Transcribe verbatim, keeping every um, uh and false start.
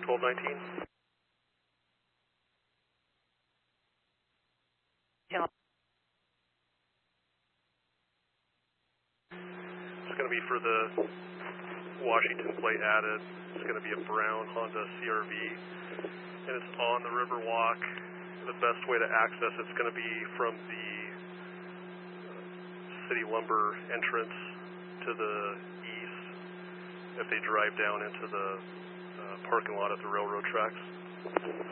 twelve nineteen. Yeah. It's going to be for the Washington plate added. It's going to be a brown Honda C R V, and it's on the Riverwalk. The best way to access it's going to be from the City Lumber entrance to the east if they drive down into the uh, parking lot at the railroad tracks.